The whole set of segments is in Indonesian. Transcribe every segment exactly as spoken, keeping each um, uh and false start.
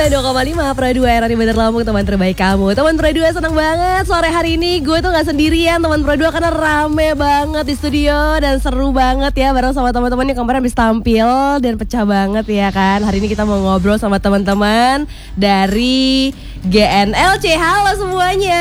sembilan puluh dua koma lima Pro dua R R I Bandar Lampung, teman terbaik kamu. Teman Pro dua senang banget sore hari ini gue tuh gak sendirian teman Pro dua, karena rame banget di studio dan seru banget ya bareng sama teman-teman yang kemarin habis tampil dan pecah banget ya kan. Hari ini kita mau ngobrol sama teman-teman dari G N L C. Halo semuanya.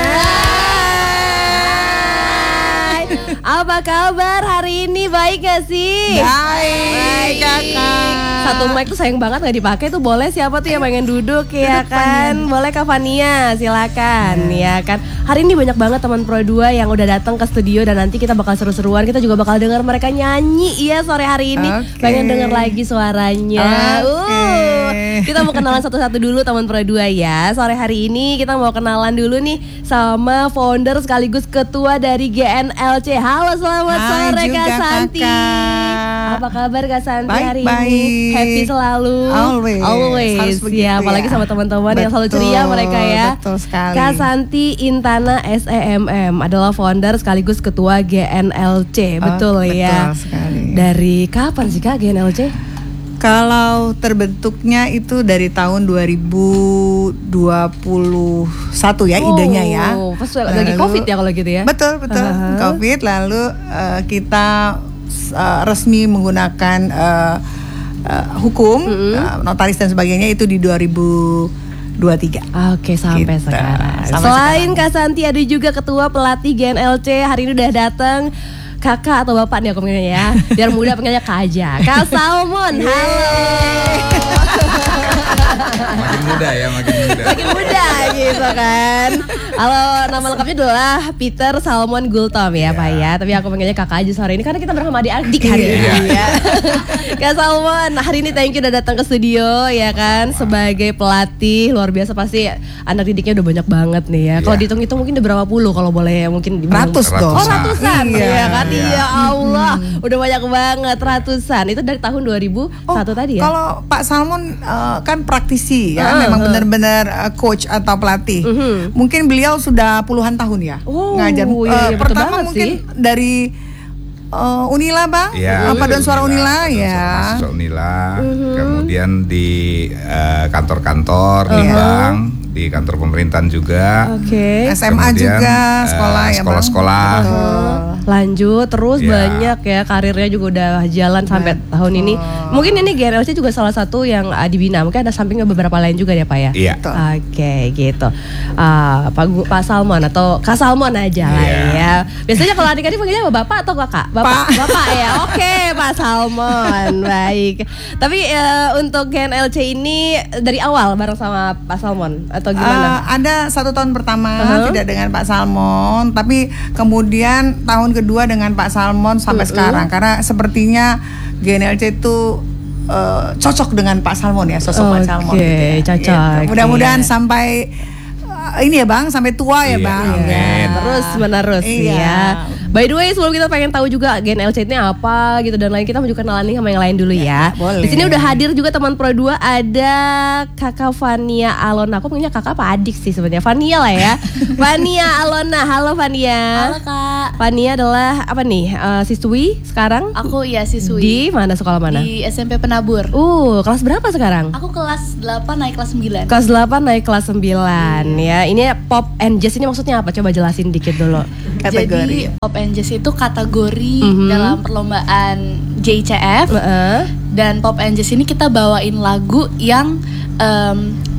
Apa kabar hari ini, baik gak sih? Baik, kakak. Satu mic tuh sayang banget gak dipakai tuh, boleh siapa tuh yang pengen duduk ya kan? Boleh Kak Fania, silakan ya kan. Hari ini banyak banget teman Pro dua yang udah datang ke studio dan nanti kita bakal seru-seruan. Kita juga bakal dengar mereka nyanyi ya sore hari ini. Okay. Pengen denger lagi suaranya. Okay. Uh, kita mau kenalan satu-satu dulu teman Pro dua ya. Sore hari ini kita mau kenalan dulu nih sama founder sekaligus ketua dari G N L C. Halo, selamat Hai sore juga, Kak Santi. kakak. Apa kabar Kak Santi Baik, hari baik. ini? Happy selalu. Always. Always. Harus begitu Ya, apalagi ya. sama teman-teman yang selalu Betul, ceria mereka ya. betul sekali. Kak Santi Intana S E M M adalah founder sekaligus ketua G N L C. Oh, betul ya. betul sekali. Dari kapan sih Kak G N L C? Kalau terbentuknya itu dari tahun dua ribu dua puluh satu ya, idenya ya. Oh, pas lagi Covid ya kalau gitu ya. Betul, betul. Uh-huh. Covid, lalu uh, kita uh, resmi menggunakan uh, uh, hukum, Mm-hmm. uh, notaris dan sebagainya itu di dua ribu dua puluh tiga. Oke, sampai Gitu. sekarang. Sampai Selain sekarang. Kak Santi ada juga ketua pelatih G N L C. Hari ini udah datang kakak atau bapak nih aku panggilnya ya. Biar muda panggilnya Kak aja. Kak Salmon, halo. Makin muda ya, makin muda. Makin muda gitu kan. Halo, nama lengkapnya adalah Peter Salmon Gultom ya, Ya. Pak ya. Tapi aku panggilnya kakak aja sore ini karena kita bersama adik-adik hari ini Iya. ya. Kak Salmon, hari ini thank you udah datang ke studio ya kan. Sebagai pelatih luar biasa, pasti anak didiknya udah banyak banget nih ya. Kalau Iya. dihitung-hitung mungkin udah berapa puluh kalau boleh mungkin dibilang. Ratus dong. Oh, ratusan Iya. ya kan. Iya. Ya Allah, udah banyak banget ratusan. Itu dari tahun dua ribu satu tadi ya. Kalau Pak Salmon uh, kan praktisi ya, Uh, memang uh. benar-benar uh, coach atau pelatih. Mhm. Mungkin beliau sudah puluhan tahun ya Oh, ngajar. iya, Uh, iya, betul pertama banget mungkin sih. dari uh, Unila, Bang, Ya, uh, Paduan Suara Unila, Paduan ya. Suara Mahasiswa Unila. Mhm. Kemudian di eh, kantor-kantor, di Uh-huh. bank, di kantor pemerintahan juga. Oke. S M A Kemudian, juga, eh, sekolah ya, Bang. sekolah-sekolah. Betul. Lanjut terus Ya. banyak ya, karirnya juga udah jalan sampai Betul. tahun ini. Mungkin ini G N L C juga salah satu yang uh, dibina. Mungkin ada sampingnya beberapa lain juga ya Pak ya. Iya. Betul. Oke gitu. Ah, Pak Gu- Pak Salmon atau Kak Salmon aja lah Iya. ya. Biasanya kalau adik-adik panggilnya apa, bapak atau kakak? Bapak. Pak. Bapak ya. Oke Pak Salmon. Baik. Tapi eh, untuk G N L C ini dari awal bareng sama Pak Salmon atau gimana? Uh, ada satu tahun pertama Uh-huh. tidak dengan Pak Salmon, tapi kemudian tahun kedua dengan Pak Salmon sampai Uh-uh. sekarang, karena sepertinya G N L C itu uh, cocok dengan Pak Salmon ya, sosok Pak Oke, Salmon gitu ya. cocok, Gitu. Mudah-mudahan iya. sampai uh, ini ya Bang, sampai tua ya Iya, Bang. amin. Ya. Terus menerus Iya. ya. By the way, sebelum kita pengen tahu juga G N L C ini apa gitu dan lain, kita mau juga kenalan nih sama yang lain dulu ya. boleh. Di sini udah hadir juga teman Pro dua, ada Kakak Fania Alona. Aku punya kakak apa adik sih sebenarnya? Fania lah ya. Fania Alona. Halo Fania. Halo Kak, Fania adalah apa nih? eh, siswi sekarang? aku ya siswi Di mana, sekolah mana? di S M P Penabur. Uh, kelas berapa sekarang? Aku kelas delapan naik kelas sembilan. Kelas delapan naik kelas sembilan ya. Ini pop and jazz ini maksudnya apa? Coba jelasin dikit dulu. Kategori. Jadi pop and jazz itu kategori Mhm. dalam perlombaan J C F. Heeh. Dan pop and jazz ini kita bawain lagu yang em,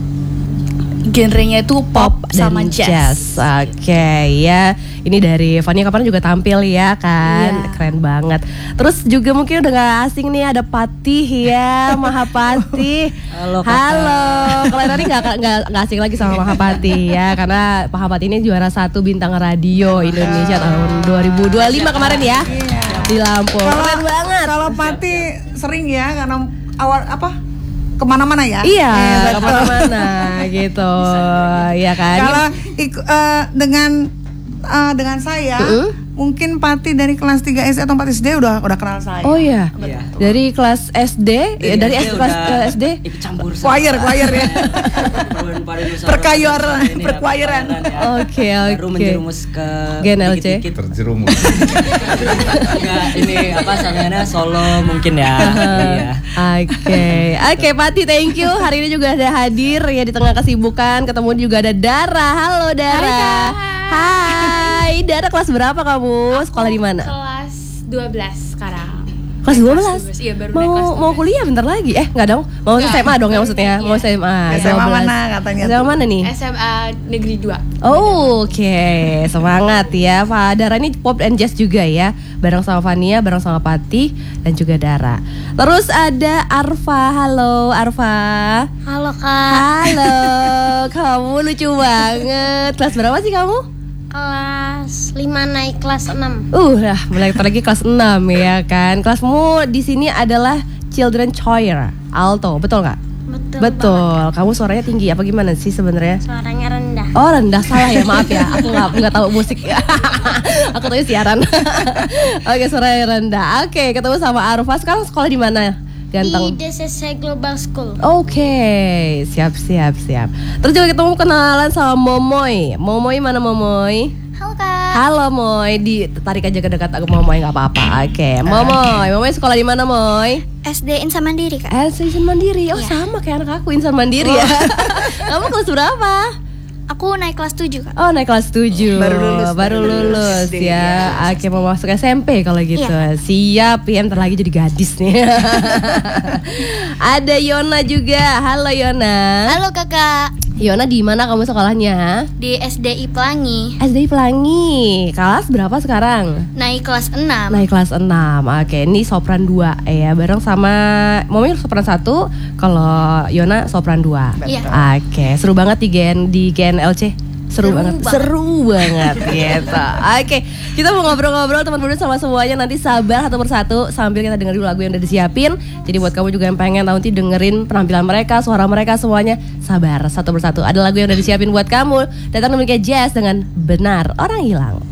genrenya itu pop, sama dan jazz. Oke ya. Ini dari Fania kemarin juga tampil ya kan. Iya. Keren banget. Terus juga mungkin udah gak asing nih ada Patih ya, Mahapatih. Halo, Kakak. Halo. Kalau tadi gak, gak, gak asing lagi sama Mahapatih ya, karena Mahapatih ini juara satu bintang radio Indonesia tahun dua ribu dua puluh lima kemarin ya. Iya. Di Lampung. Kalau Keren banget. Kalau Pati sering ya, karena awal apa? Kemana-mana ya? Iya, Eh, betul. kemana-mana gitu, ya kan? Kalau iku- eh, dengan eh, dengan saya Mm-mm. mungkin Pati dari kelas tiga S D atau empat S D udah udah kenal saya. Oh iya. Iya. Dari kelas S D, ya, dari S, kelas eh, S D. ikut campur Choir, choir ya. Perkayuran, Ini ya, perkayuran. perkayuran ya. Oke, Baru oke. menjerumus ke Gen L C. dikit-dikit. Terjerumus. Enggak, ini apa samanya solo mungkin ya. Iya. Oke, oke Pati, thank you. Hari ini juga ada hadir ya di tengah kesibukan. Ketemu juga ada Dara. Halo Dara. Hai, Dara kelas berapa kamu? Sekolah di mana? Kelas dua belas sekarang. Kelas dua belas. Iya, baru naik Mau kelas dua belas. mau kuliah bentar lagi. Eh, enggak dong. Mau Enggak. S M A dong ya maksudnya. Iya. Mau S M A. S M A dua belas. mana katanya S M A tuh? mana nih? S M A Negeri dua. Oh, oke, semangat ya. Pak Dara ini pop and jazz juga ya. Bareng sama Fania, bareng sama Pati dan juga Dara. Terus ada Arfa. Halo Arfa. Halo Kak, Halo, kamu lucu banget. Kelas berapa sih kamu? kelas lima naik kelas enam. Uh, lah, mulai lagi kelas enam ya kan. Kelasmu di sini adalah Children Choir, alto, betul nggak? Betul. Betul. Kamu suaranya tinggi apa gimana sih sebenarnya? banget. Suaranya rendah. Oh rendah, salah ya, maaf ya. Aku nggak nggak tahu musik. Aku tahu siaran. Oke, suaranya rendah. Oke, ketemu sama Arfa. Sekarang sekolah di mana? Di Ganteng. D C C Global School. Oke, siap siap siap. Terus juga ketemu kenalan sama Momoy. Momoy mana Momoy? Halo Kak. Halo Moy, ditarik aja ke dekat aku Momoy nggak apa-apa. Oke, Momoy. Momoy sekolah di mana Moy? S D Insan Mandiri Kak. Eh, Insan Mandiri. Oh sama kayak anak aku, Insan Mandiri ya. Kamu kelas berapa? Aku naik kelas tujuh Kak. Oh naik kelas tujuh. Baru lulus, Baru baru lulus. lulus Iya. ya. Oke, mau masuk S M P kalau gitu. Siap ya, ntar lagi jadi gadis nih. Ada Yona juga. Halo Yona. Halo Kakak. Yona di mana kamu sekolahnya? Di S D I Pelangi. S D I Pelangi. Kelas berapa sekarang? Naik kelas enam. Naik kelas enam. Oke, ini sopran dua ya, bareng sama Momi sopran satu, kalau Yona sopran dua. Iya. Oke, seru banget di Gen di Gen L C. Seru, Seru banget. banget. Seru banget gitu. Oke, kita mau ngobrol-ngobrol teman-teman sama semuanya. Nanti sabar satu persatu sambil kita dengerin dulu lagu yang udah disiapin. Jadi buat kamu juga yang pengen nanti dengerin penampilan mereka, suara mereka semuanya, sabar satu persatu. Ada lagu yang udah disiapin buat kamu. Datang demi jazz dengan Benar Orang Hilang.